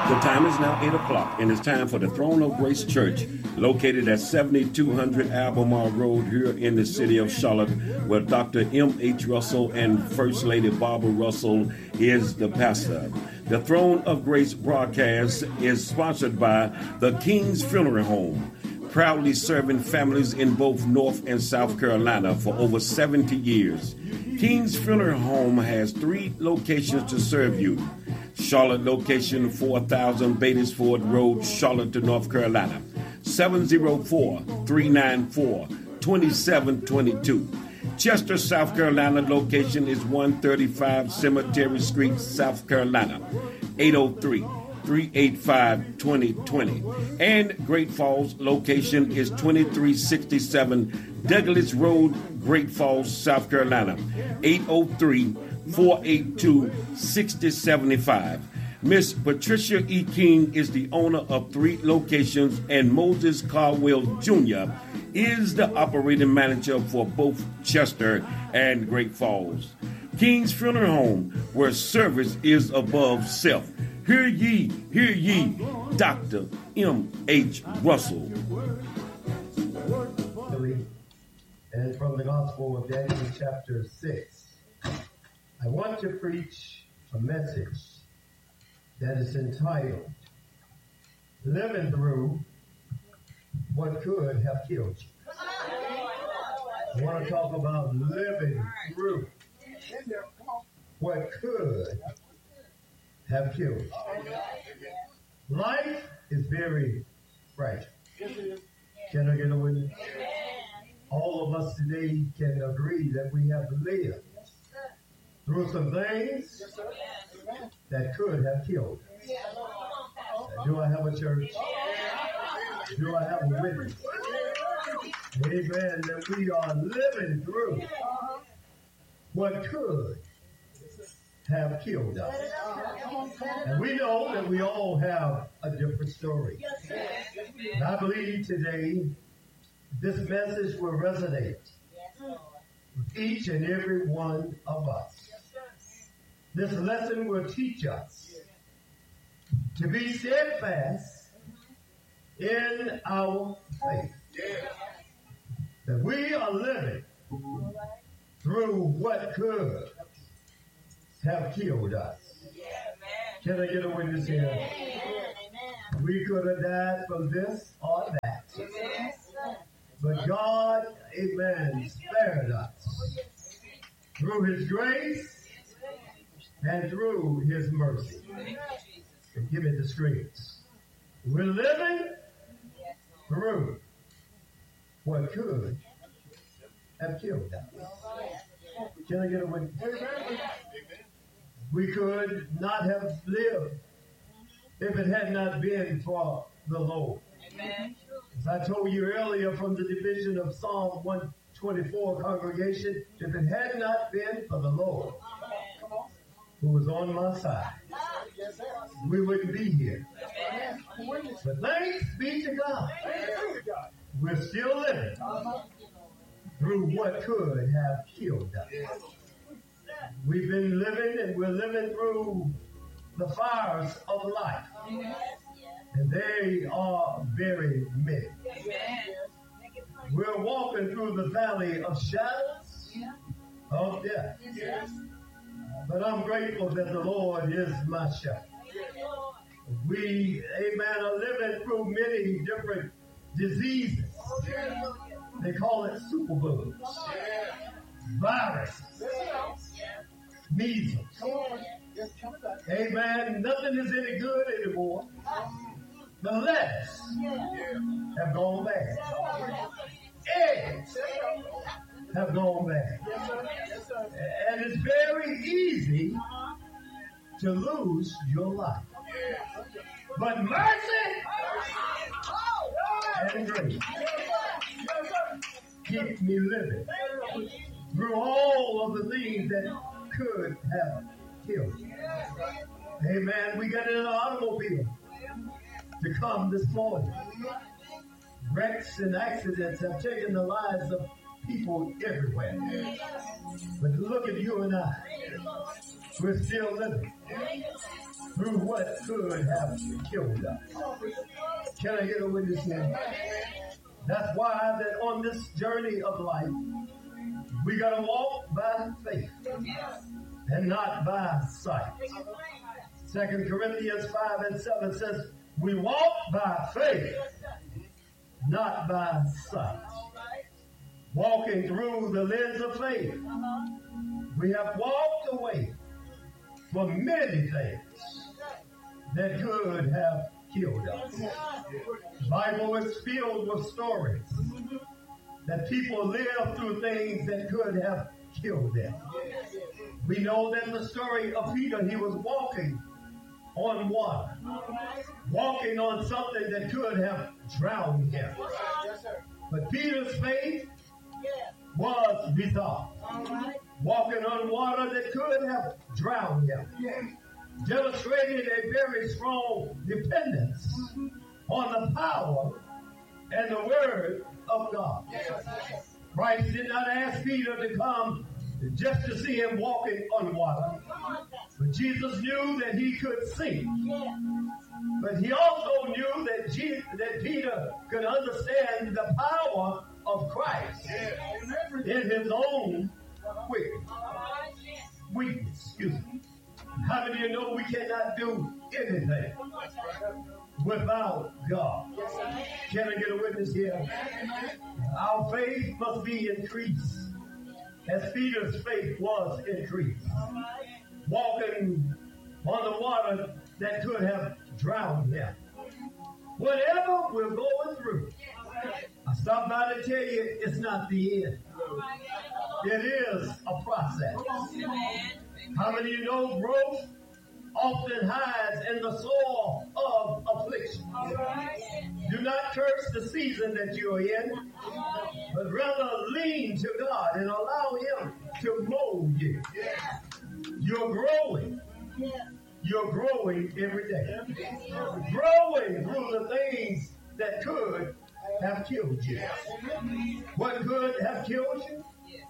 The time is now 8 o'clock, and it's time for the Throne of Grace Church, located at 7200 Albemarle Road here in the city of Charlotte, where Dr. M.H. Russell and First Lady Barbara Russell is the pastor. The Throne of Grace broadcast is sponsored by the King's Funeral Home, proudly serving families in both North and South Carolina for over 70 years. King's Funeral Home has 3 locations to serve you. Charlotte location 4000 Batesford Road, Charlotte, North Carolina, 704-394-2722. Chester, South Carolina location is 135 Cemetery Street, South Carolina, 803-385-2020. And Great Falls location is 2367 Douglas Road, Great Falls, South Carolina, 803-482-6075. Miss Patricia E. King is the owner of 3 locations, and Moses Caldwell Jr. is the operating manager for both Chester and Great Falls. King's Funeral Home, where service is above self. Hear ye, Dr. M.H. Russell. And from the Gospel of Daniel, chapter 6, I want to preach a message that is entitled, Living Through What Could Have Killed You. I want to talk about living through what could have killed you. Life is very fragile. Can I get a witness? All of us today can agree that we have lived through some things that could have killed us. Do I have a church? Do I have a witness? Amen. That we are living through what could have killed us. And we know that we all have a different story. And I believe today this message will resonate with each and every one of us. This lesson will teach us to be steadfast in our faith. That we are living through what could have killed us. Can I get a witness here? We could have died from this or that. But God, amen, spared us through his grace and through his mercy. And give me the screens. We're living through what could have killed us. Can I get a witness? We could not have lived if it had not been for the Lord. Amen. As I told you earlier from the division of Psalm 124 congregation, if it had not been for the Lord who was on my side, we wouldn't be here. But thanks be to God, we're still living through what could have killed us. We've been living and we're living through the fires of life. And they are very many. We're walking through the valley of shadows of death. But I'm grateful that the Lord is my shepherd. We, amen, are living through many different diseases. They call it superbugs, viruses, measles. Amen. Nothing is any good anymore. The lettuce have gone bad. Eggs have gone bad. And it's very easy to lose your life. But mercy and grace keep me living through all of the things that could have killed me. Amen. We got in an automobile to come this morning. Wrecks and accidents have taken the lives of people everywhere. But look at you and I. We're still living. through what could have killed us. Can I get a witness here? That's why that on this journey of life, we got to walk by faith and not by sight. 2 Corinthians 5:7 says, we walk by faith, not by sight. Walking through the lens of faith, we have walked away from many things that could have killed us. The Bible is filled with stories that people live through things that could have killed them. We know that the story of Peter, he was walking on water, walking on something that could have drowned him. But Peter's faith was resolved. Walking on water that could have drowned him. Demonstrated a very strong dependence on the power and the word of God. Christ did not ask Peter to come just to see him walking on water. But Jesus knew that he could sink. But he also knew that Peter could understand the power of Christ in his own weakness. Excuse me. How many of you know we cannot do anything without God? Can I get a witness here? Our faith must be increased as Peter's faith was increased. Walking on the water that could have drowned him. Whatever we're going through, I stopped by to tell you it's not the end. It is a process. How many of you know growth often hides in the soil of affliction? Do not curse the season that you're in, but rather lean to God and allow Him to mold you. You're growing. You're growing every day. Growing through the things that could have killed you. What could have killed you?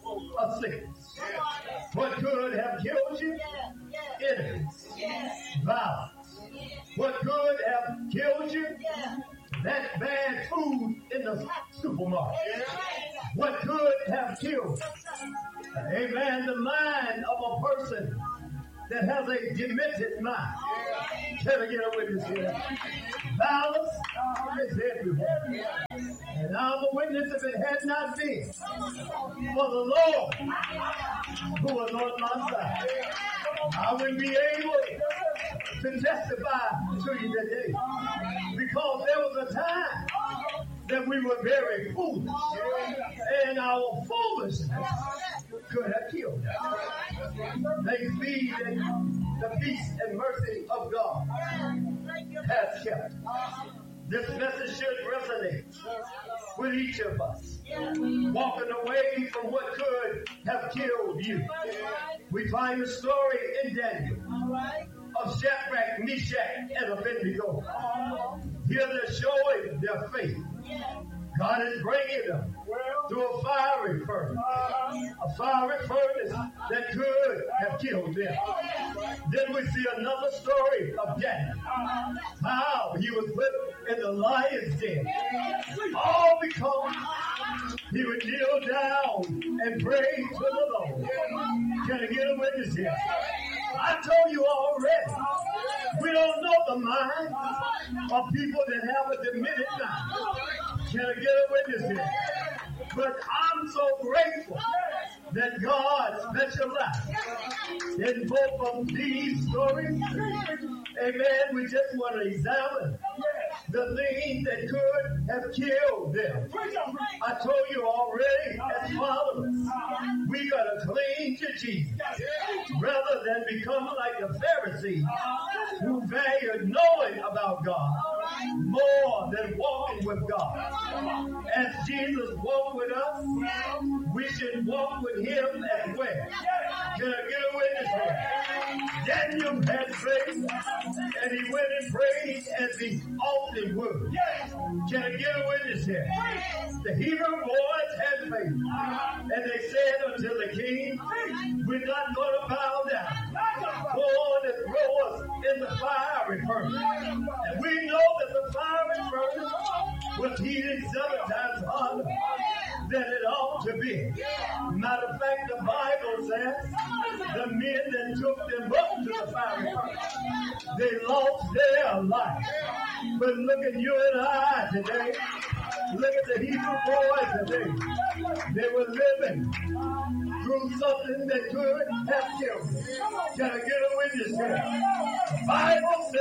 A sickness. What could have killed you? Enemies. Violence. What could have killed you? That bad food in the supermarket. What could have killed you? Amen. The mind of a person that has a demented mind. Can I get a witness here? Violence is everywhere. And I'm a witness if it had not been for the Lord who was on my side. I would be able to testify to you today because there was a time that we were very foolish and our foolishness could have killed us. Thanks be that the peace and mercy of God has kept. This message should resonate with each of us. Walking away from what could have killed you. We find the story in Daniel of Shadrach, Meshach, and Abednego. Here they're showing their faith. God is bringing them through a fiery furnace. A fiery furnace that could have killed them. Then we see another story of Daniel. How he was put in the lion's den. All because he would kneel down and pray to the Lord. Can I get a witness here? I told you already. We don't know the mind of people that have a demented mind. Can I get a witness here? But I'm so grateful that God specialized in both of these stories. Amen. We just want to examine the things that could have killed them. I told you already, as followers, we got to cling to Jesus rather than become like the Pharisees who valued knowing about God more than walking with God. As Jesus walked with us, we should walk with Him as well. Can I get a witness here? Daniel had faith, and he went and prayed as he often would. Can I get a witness here? The Hebrew boys had faith, and they said unto the king, we're not going to bow down. For the throw us in the fiery furnace. And we know that the fiery furnace was heated 7 times harder than it ought to be. Matter of fact, the Bible says the men that took them up to the fiery furnace, they lost their life. But look at you and I today. Look at the Hebrew boys today. They were living through something that could have killed them. Can I get a witness here? The Bible